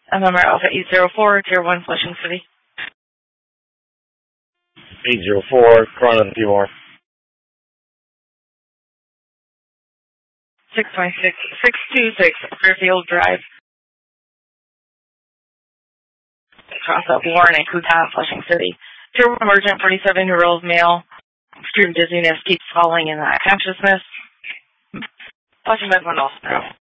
November Alpha 804, Tier 1, Flushing City. 804, Corona Timor. 626 Fairfield Drive. Cross up Warren and Kutan, Flushing City. Tier 1 emergent, 47-year-old male. Extreme dizziness, keeps falling in consciousness. Flushing Medicine also.